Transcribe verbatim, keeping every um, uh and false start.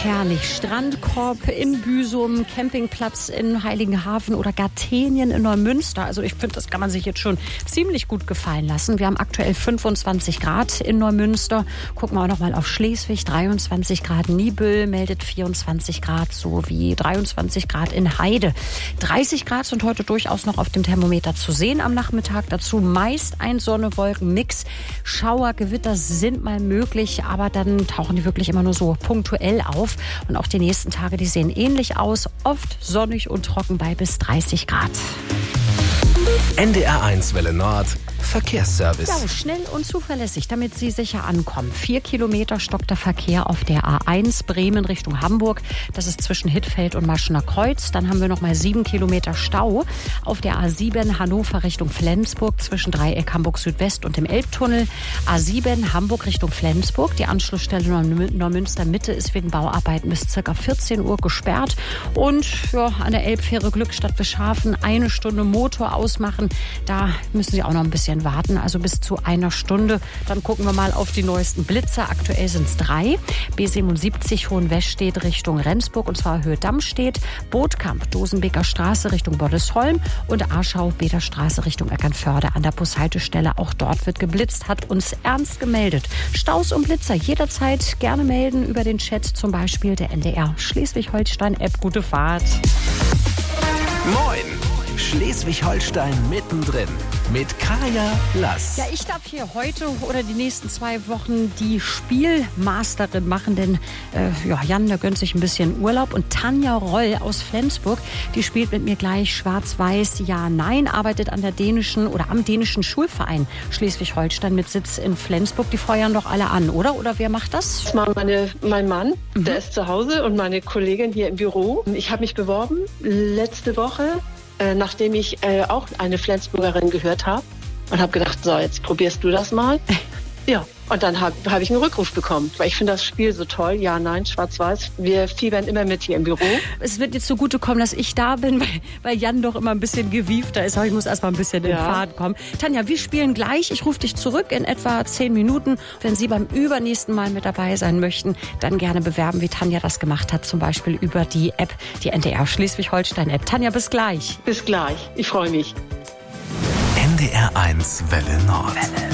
herrlich. Strandkorb in Büsum, Campingplatz in Heiligenhafen oder Gartenien in Neumünster. Also ich finde, das kann man sich jetzt schon ziemlich gut gefallen lassen. Wir haben aktuell fünfundzwanzig Grad in Neumünster. Gucken wir auch noch mal auf Schleswig. dreiundzwanzig Grad. Niebüll meldet vierundzwanzig Grad sowie dreiundzwanzig Grad in Heide. dreißig Grad sind heute durchaus noch auf dem Thermometer zu sehen am Nachmittag. Dazu meist ein Sonne-Wolken-Mix. Schauer, Gewitter sind mal möglich, aber dann tauchen die wirklich immer nur so punktuell auf. Und auch die nächsten Tage, die sehen ähnlich aus. Oft sonnig und trocken bei bis dreißig Grad. N D R eins Welle Nord Verkehrsservice. Ja, schnell und zuverlässig, damit Sie sicher ankommen. Vier Kilometer stockt der Verkehr auf der A eins Bremen Richtung Hamburg. Das ist zwischen Hittfeld und Maschener Kreuz. Dann haben wir noch mal sieben Kilometer Stau auf der A sieben Hannover Richtung Flensburg zwischen Dreieck Hamburg Südwest und dem Elbtunnel. A sieben Hamburg Richtung Flensburg. Die Anschlussstelle Neumünster Mitte ist wegen Bauarbeiten bis ca. vierzehn Uhr gesperrt. Und ja, an der Elbfähre Glückstadt Bischhafen eine Stunde Motor ausmachen. Da müssen Sie auch noch ein bisschen warten, also bis zu einer Stunde. Dann gucken wir mal auf die neuesten Blitzer. Aktuell sind es drei. B siebenundsiebzig Hohenwestedt Richtung Rendsburg und zwar Höhe Dammstedt. Bootkamp Dosenbeker Straße Richtung Boddesholm und Aarschau Beder Straße Richtung Eckernförde an der Bushaltestelle. Auch dort wird geblitzt, hat uns Ernst gemeldet. Staus und Blitzer jederzeit gerne melden über den Chat, zum Beispiel der N D R Schleswig-Holstein-App. Gute Fahrt. Moin! Schleswig-Holstein mittendrin mit Kaya Lass. Ja, ich darf hier heute oder die nächsten zwei Wochen die Spielmasterin machen, denn äh, ja, Jan, der gönnt sich ein bisschen Urlaub. Und Tanja Roll aus Flensburg, die spielt mit mir gleich Schwarz-Weiß Ja, Nein, arbeitet an der dänischen oder am dänischen Schulverein Schleswig-Holstein mit Sitz in Flensburg. Die feuern doch alle an, oder? Oder wer macht das? Das macht meine, mein Mann, mhm. Der ist zu Hause und meine Kollegin hier im Büro. Ich habe mich beworben letzte Woche, äh, nachdem ich äh, auch eine Flensburgerin gehört habe und habe gedacht, so, jetzt probierst du das mal. Ja, und dann habe hab ich einen Rückruf bekommen, weil ich finde das Spiel so toll. Ja, nein, schwarz-weiß. Wir fiebern immer mit hier im Büro. Es wird jetzt zugutekommen, dass ich da bin, weil, weil Jan doch immer ein bisschen gewiefter ist. Aber ich muss erst mal ein bisschen in Ja. Fahrt kommen. Tanja, wir spielen gleich. Ich rufe dich zurück in etwa zehn Minuten. Wenn Sie beim übernächsten Mal mit dabei sein möchten, dann gerne bewerben, wie Tanja das gemacht hat. Zum Beispiel über die App, die N D R Schleswig-Holstein-App. Tanja, bis gleich. Bis gleich. Ich freue mich. N D R eins Welle Nord.